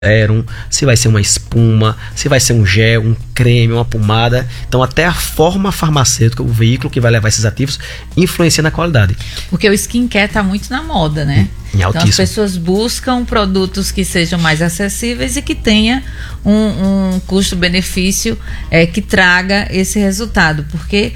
sérum, se vai ser uma espuma, se vai ser um gel, um creme, uma pomada. Então até a forma farmacêutica, o veículo que vai levar esses ativos, influencia na qualidade. Porque o skincare está muito na moda, né? Então as pessoas buscam produtos que sejam mais acessíveis e que tenha um custo-benefício que traga esse resultado. Porque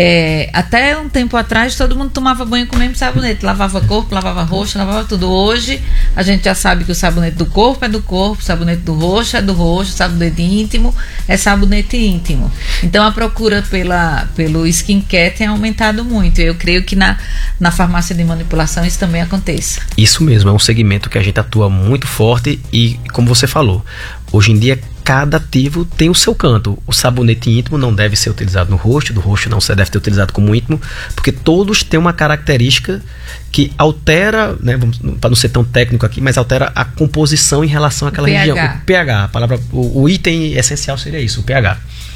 até um tempo atrás todo mundo tomava banho com o mesmo sabonete, lavava corpo, lavava rosto, lavava tudo. Hoje a gente já sabe que o sabonete do corpo é do corpo, o sabonete do rosto é do rosto, o sabonete íntimo é sabonete íntimo. Então a procura pelo skincare tem aumentado muito. Eu creio que na farmácia de manipulação isso também aconteça. Isso mesmo, é um segmento que a gente atua muito forte e, como você falou, hoje em dia cada ativo tem o seu canto. O sabonete íntimo não deve ser utilizado no rosto, do rosto não deve ser utilizado como íntimo, porque todos têm uma característica que altera, né, para não ser tão técnico aqui, mas altera a composição em relação àquela região. O pH, a palavra, o item essencial seria isso, o pH.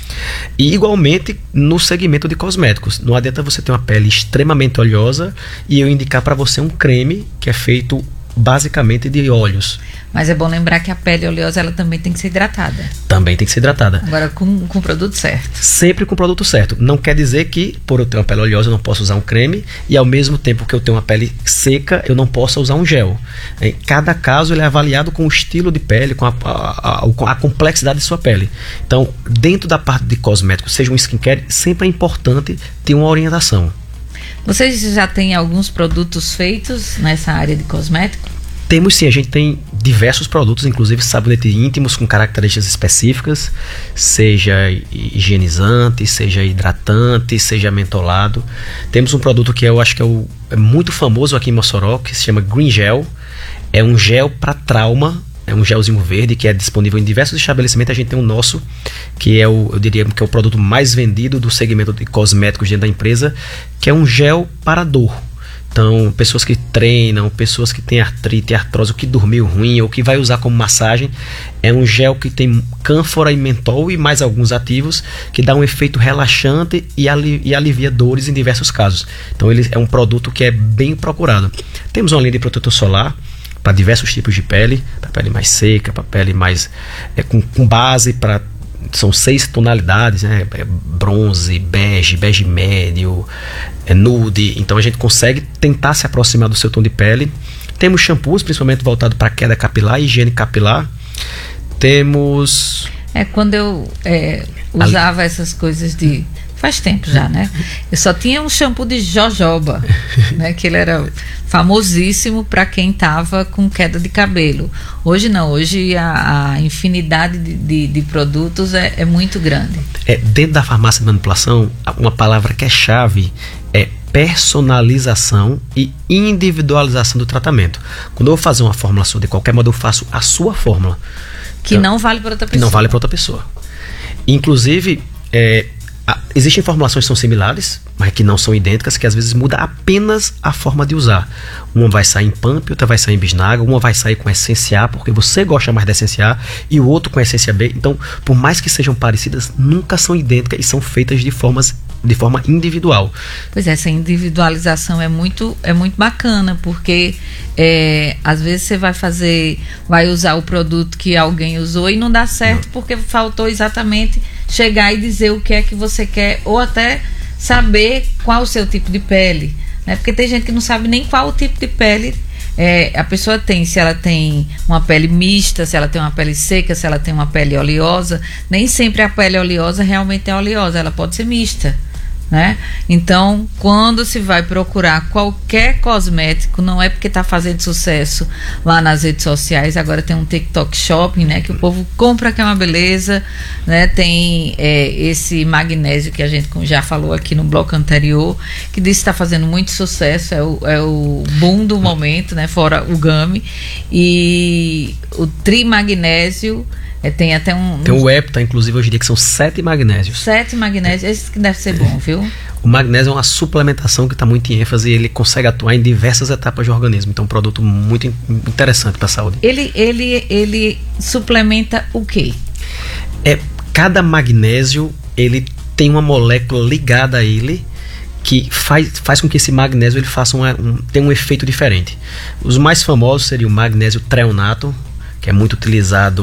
E igualmente no segmento de cosméticos, não adianta você ter uma pele extremamente oleosa e eu indicar para você um creme que é feito basicamente de óleos. Mas é bom lembrar que a pele oleosa ela também tem que ser hidratada. Também tem que ser hidratada. Agora com o produto certo. Sempre com o produto certo. Não quer dizer que por eu ter uma pele oleosa eu não posso usar um creme e ao mesmo tempo que eu tenho uma pele seca eu não posso usar um gel. Em cada caso ele é avaliado com o estilo de pele, com a complexidade de sua pele. Então dentro da parte de cosméticos, seja um skincare, sempre é importante ter uma orientação. Vocês já têm alguns produtos feitos nessa área de cosmético? Temos sim, a gente tem diversos produtos, inclusive sabonetes íntimos com características específicas, seja higienizante, seja hidratante, seja mentolado. Temos um produto que eu acho que é muito famoso aqui em Mossoró, que se chama Green Gel. É um gel para trauma, é um gelzinho verde que é disponível em diversos estabelecimentos. A gente tem o nosso, que é eu diria que é o produto mais vendido do segmento de cosméticos dentro da empresa, que é um gel para dor. Então, pessoas que treinam, pessoas que têm artrite, artrose, ou que dormiu ruim, ou que vai usar como massagem, é um gel que tem cânfora e mentol e mais alguns ativos que dá um efeito relaxante e alivia dores em diversos casos. Então, ele é um produto que é bem procurado. Temos uma linha de protetor solar para diversos tipos de pele, para pele mais seca, para pele mais com base para... São 6 tonalidades, né? Bronze, bege médio, nude. Então a gente consegue tentar se aproximar do seu tom de pele. Temos shampoos, principalmente voltado para queda capilar e higiene capilar. Temos... Quando eu usava essas coisas de... Faz tempo já, né? Eu só tinha um shampoo de jojoba, né? Que ele era famosíssimo para quem tava com queda de cabelo. Hoje não, hoje a infinidade de produtos é muito grande. Dentro da farmácia de manipulação, uma palavra que é chave é personalização e individualização do tratamento. Quando eu vou fazer uma fórmula sua, de qualquer modo eu faço a sua fórmula. Que não vale para outra pessoa. Que não vale para outra pessoa. Inclusive... existem formulações que são similares, mas que não são idênticas, que às vezes muda apenas a forma de usar. Uma vai sair em pump, outra vai sair em bisnaga, uma vai sair com essência A, porque você gosta mais da essência A, e o outro com essência B. Então, por mais que sejam parecidas, nunca são idênticas e são feitas de forma individual. Pois é, essa individualização é muito bacana, porque às vezes você vai usar o produto que alguém usou e não dá certo, porque faltou exatamente chegar e dizer o que é que você quer, ou até saber qual o seu tipo de pele, né? Porque tem gente que não sabe nem qual o tipo de pele a pessoa tem, se ela tem uma pele mista, se ela tem uma pele seca, se ela tem uma pele oleosa. Nem sempre a pele oleosa realmente é oleosa, ela pode ser mista, né? Então, quando se vai procurar qualquer cosmético, não é porque está fazendo sucesso lá nas redes sociais. Agora tem um TikTok Shopping, né, que o povo compra, que é uma beleza, né? Tem esse magnésio que a gente já falou aqui no bloco anterior, que diz que está fazendo muito sucesso, é o boom do momento, né? Fora o Gami. E o trimagnésio. Tem até Tem o Hepta, inclusive, hoje em dia, que são 7 magnésios. 7 magnésios, esse que deve ser bom, viu? O magnésio é uma suplementação que está muito em ênfase e ele consegue atuar em diversas etapas do organismo. Então é um produto muito interessante para a saúde. Ele suplementa o quê? Cada magnésio, ele tem uma molécula ligada a ele que faz com que esse magnésio ele faça tenha um efeito diferente. Os mais famosos seriam o magnésio treonato, que é muito utilizado